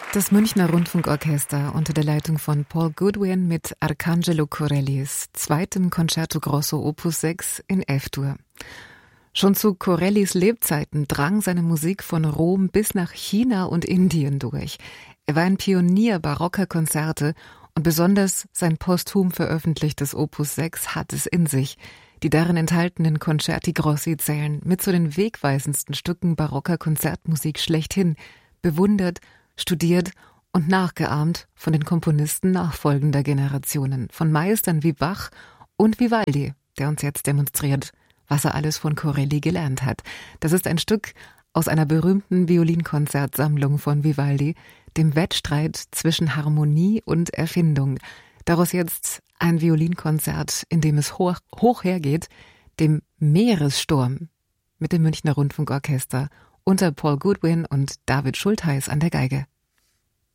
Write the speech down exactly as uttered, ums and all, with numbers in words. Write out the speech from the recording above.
Das Münchner Rundfunkorchester unter der Leitung von Paul Goodwin mit Arcangelo Corellis zweitem Concerto Grosso Opus sechs in F-Dur. Schon zu Corellis Lebzeiten drang seine Musik von Rom bis nach China und Indien durch. Er war ein Pionier barocker Konzerte und besonders sein posthum veröffentlichtes Opus sechs hat es in sich. Die darin enthaltenen Concerti Grossi zählen mit zu den wegweisendsten Stücken barocker Konzertmusik schlechthin, bewundert, studiert und nachgeahmt von den Komponisten nachfolgender Generationen, von Meistern wie Bach und Vivaldi, der uns jetzt demonstriert, was er alles von Corelli gelernt hat. Das ist ein Stück aus einer berühmten Violinkonzertsammlung von Vivaldi, dem Wettstreit zwischen Harmonie und Erfindung. Daraus jetzt ein Violinkonzert, in dem es hoch, hoch hergeht, dem Meeressturm mit dem Münchner Rundfunkorchester unter Paul Goodwin und David Schultheiß an der Geige.